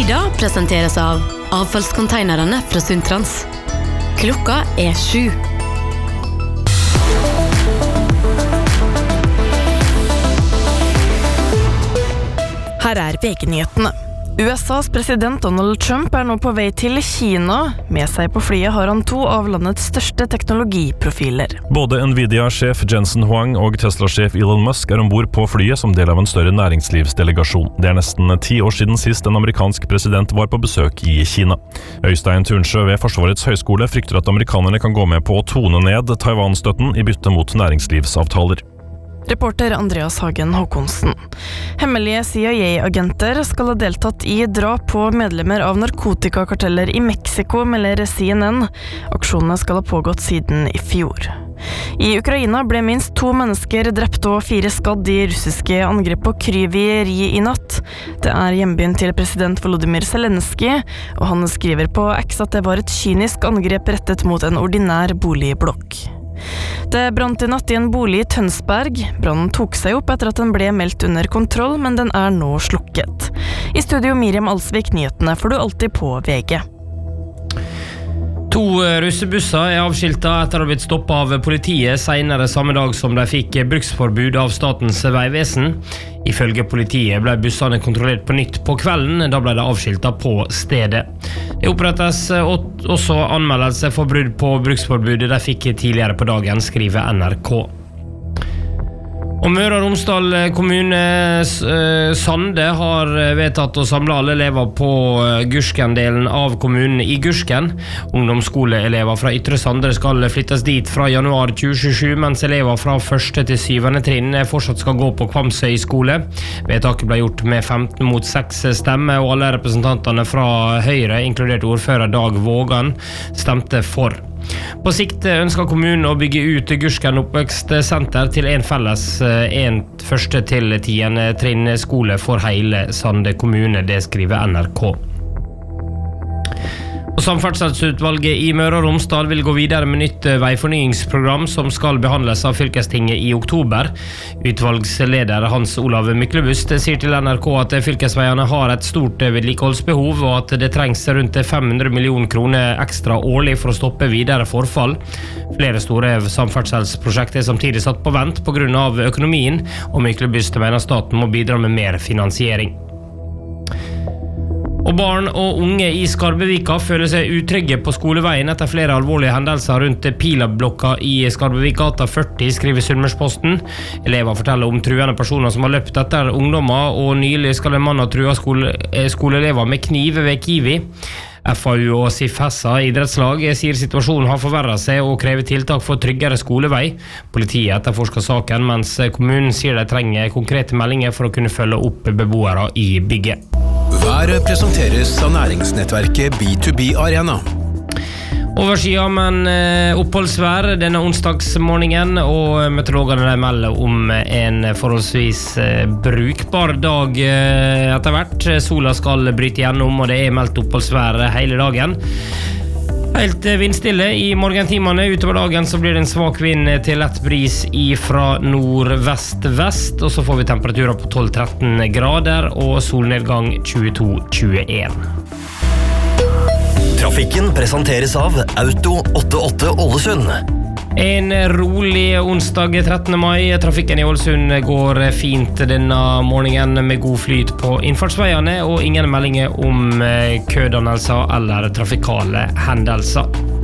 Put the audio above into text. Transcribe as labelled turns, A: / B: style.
A: Nyheter presenteres av avfallskonteinerne fra Sundtrans. Klokka 7.
B: Her VG-nyhetene. USAs president Donald Trump nå på vei til Kina. Med seg på flyet har han 2 av landets største teknologiprofiler.
C: Både Nvidia-sjef Jensen Huang og Tesla-sjef Elon Musk ombord på flyet som del av en større næringslivsdelegasjon. Det nesten 10 år siden sist en amerikansk president var på besøk i Kina. Øystein Turnsjø ved Forsvarets høyskole frykter at amerikanerne kan gå med på å tone ned Taiwan-støtten i bytte mot næringslivsavtaler.
B: Reporter Andreas Hagen Håkonsen. Hemmelige CIA-agenter skal ha deltatt i drap på medlemmer av narkotikakarteller i Mexico, melder CNN. Aksjonene skal ha pågått siden i fjor. I Ukraina ble minst 2 mennesker drept og 4 skadd i russiske angrep på Kryvyi i natt. Det hjembyen til president Volodymyr Zelensky, og han skriver på X at det var et kynisk angrep rettet mot en ordinær boligblokk. Det brant i natt i en bolig i Tønsberg. Brannen tok seg opp etter at den ble meldt under kontroll, men den nå slukket. I studio Miriam Alsvik, nyhetene får du alltid på VG.
D: 2 russebusser avskiltet etter å ha blitt stoppet av politiet senere samme dag som de fikk bruksforbud av Statens vegvesen. Ifølge politiet ble bussene kontrollert på nytt på kvelden, da ble de avskiltet på stedet. Det opprettes også anmeldelse for brudd på bruksforbudet de fikk tidligere på dagen, skriver NRK. Og Møre og Romsdal kommune Sande har vedtatt å samle alle elever på Gursken-delen av kommunen i Gursken. Ungdomsskoleelever fra Ytre Sande skal flyttes dit fra januar 2027, mens elever fra 1. til 7. trinn fortsatt skal gå på Kvamsøy skole. Vedtaket ble gjort med 15 mot 6 stemmer, og alle representantene fra Høyre, inkludert ordfører Dag Vågan, stemte for. På sikt ønsker kommunen å bygge ut Gursken oppvekstsenter til en felles 1. til 10. trinn skole for hele Sande kommune, det skriver NRK. Og Samferdselsutvalget i Møre og Romsdal vil gå videre med nytt veifornyingsprogram som skal behandles av fylkestinget i oktober. Utvalgsleder Hans Olav Myklebust sier til NRK at fylkesveiene har et stort vedlikeholdsbehov, og at det trengs rundt 500 millioner kroner ekstra årlig for å stoppe videre forfall. Flere store samferdselsprosjekter samtidig satt på vent på grunn av økonomien, og Myklebust mener staten må bidra med mer finansiering. Og barn og unge i Skarbevika føler seg utrygge på skoleveien etter flere alvorlige hendelser rundt Pilablokka i Skarbevik-gata 40, skriver Sunnmørsposten. Elever forteller om truende personer som har løpt etter ungdommer, og nylig skal en mann ha truet skoleelever med kniv ved Kiwi. FAU og SIF Hessa idrettslag sier situasjonen har forverret seg og krever tiltak for tryggere skolevei. Politiet etterforsker saken, mens kommunen sier de trenger konkrete meldinger for å kunne følge opp beboere i bygget.
E: Været presenteres av næringsnettverket B2B Arena.
D: Overskya, men oppholdsvær denne onsdagsmorgenen, og meteorologene melder om en forholdsvis brukbar dag etter hvert. Sola skal bryte gjennom, og det meldt oppholdsvær hele dagen. Helt vindstille i morgentimene. Utover dagen så blir det en svak vind til lett bris fra nordvest-vest, og så får vi temperaturer på 12-13 grader og solnedgang 22-21.
F: Trafikken presenteres av Auto 88 Ålesund.
D: En rolig onsdag 13. mai. Trafikken i Ålesund går fint denne morgenen med god flyt på innfartsveiene, og ingen meldinger om kødannelser eller trafikale hendelser.